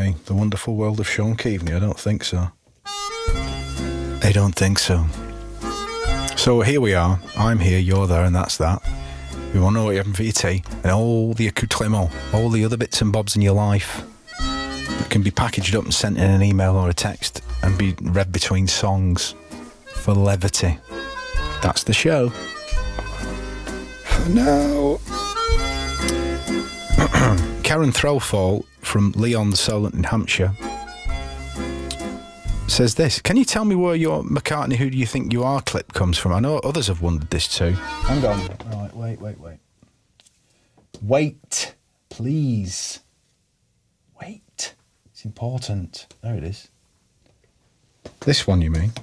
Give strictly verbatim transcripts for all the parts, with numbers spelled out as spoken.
me. The Wonderful World of Sean Keaveney. I don't think so. I don't think so. So here we are. I'm here, you're there, and that's that. We want to know what you're having for your tea, and all the accoutrements, all the other bits and bobs in your life that can be packaged up and sent in an email or a text and be read between songs for levity. That's the show. For now. Karen Throwfall from Leon Solent in Hampshire says this: can you tell me where your McCartney Who Do You Think You Are clip comes from? I know others have wondered this too. Hang on. Right, wait, wait, wait. Wait, please. Wait. It's important. There it is. This one, you mean?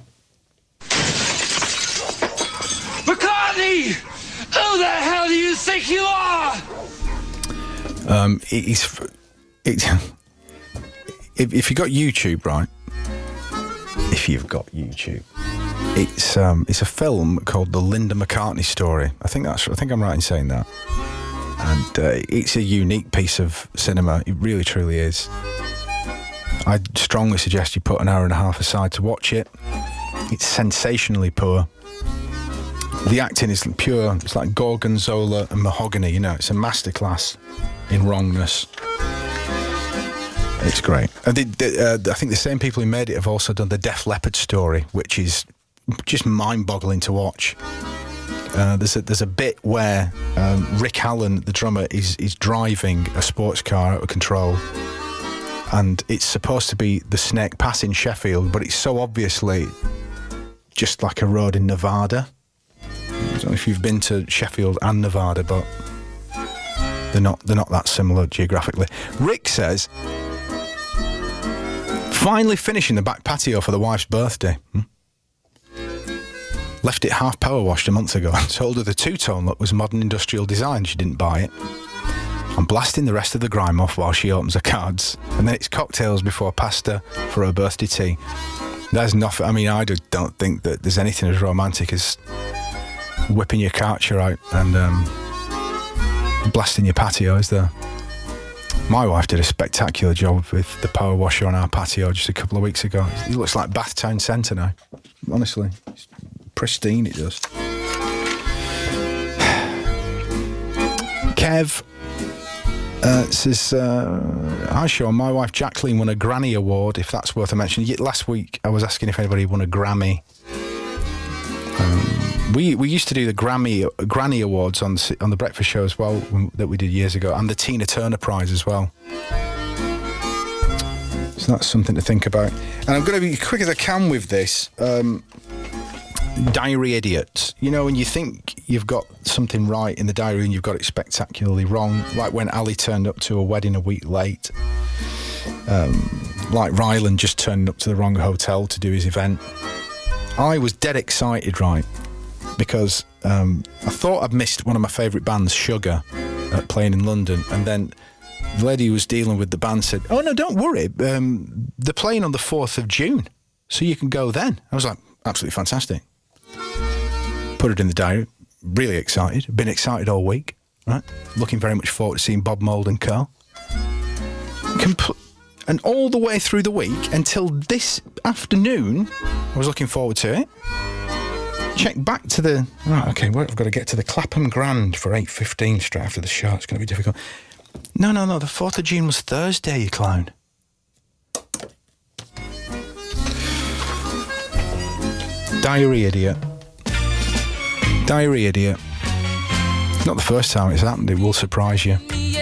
McCartney! Who the hell do you think you are? Um, it's... It, if, if you got YouTube, right? If you've got YouTube, it's um, it's a film called The Linda McCartney Story. I think that's I think I'm right in saying that. And uh, it's a unique piece of cinema. It really, truly is. I'd strongly suggest you put an hour and a half aside to watch it. It's sensationally poor. The acting is pure. It's like Gorgonzola and mahogany. You know, it's a masterclass in wrongness. It's great. And they, they, uh, I think the same people who made it have also done the Def Leppard Story, which is just mind-boggling to watch. Uh, there's a there's a bit where um, Rick Allen, the drummer, is is driving a sports car out of control, and it's supposed to be the Snake Pass in Sheffield, but it's so obviously just like a road in Nevada. I don't know if you've been to Sheffield and Nevada, but they're not they're not that similar geographically. Rick says, finally finishing the back patio for the wife's birthday. Hmm? Left it half power washed a month ago and told her the two-tone look was modern industrial design. She didn't buy it. I'm blasting the rest of the grime off while she opens her cards, and then it's cocktails before pasta for her birthday tea. There's nothing. I mean, I don't think that there's anything as romantic as whipping your Karcher out and um, blasting your patio, is there? My wife did a spectacular job with the power washer on our patio just a couple of weeks ago. It looks like Bath Town Centre now. Honestly, it's pristine, it does. Kev uh, says, uh, hi Sean, my wife Jacqueline won a Granny Award, if that's worth a mention. Last week I was asking if anybody won a Grammy. Um, we we used to do the Grammy Granny Awards on the, on the Breakfast Show as well, that we did years ago, and the Tina Turner Prize as well. So that's something to think about. And I'm going to be quick as I can with this. Um, diary idiots. You know, when you think you've got something right in the diary and you've got it spectacularly wrong, like when Ali turned up to a wedding a week late, um, like Ryland just turning up to the wrong hotel to do his event. I was dead excited, right, because um, I thought I'd missed one of my favourite bands, Sugar, uh, playing in London, and then the lady who was dealing with the band said, oh no, don't worry, um, they're playing on the fourth of June, so you can go then. I was like, absolutely fantastic. Put it in the diary, really excited, been excited all week, right, looking very much forward to seeing Bob Mould and Co. Compl- and all the way through the week until this afternoon, I was looking forward to it. Check back to the... Right, OK, well, I've got to get to the Clapham Grand for eight fifteen straight after the show. It's going to be difficult. No, no, no, the fourth of June was Thursday, you clown. Diary idiot. Diary idiot. Not the first time it's happened, it will surprise you.